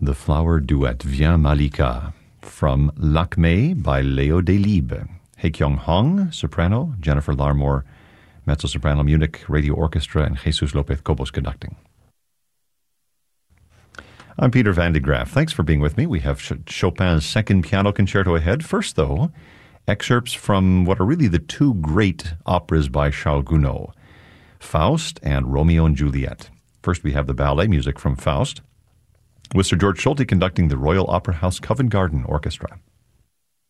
The Flower Duet, Viens Malika, from Lakmé by Leo Delibes. Hae-Kyung Hong, soprano, Jennifer Larmore, mezzo-soprano, Munich Radio Orchestra, and Jesus Lopez Cobos conducting. I'm Peter Van de Graaf. Thanks for being with me. We have Chopin's second piano concerto ahead. First, though, excerpts from what are really the two great operas by Charles Gounod, Faust and Romeo and Juliet. First, we have the ballet music from Faust, with Sir George Solti conducting the Royal Opera House Covent Garden Orchestra.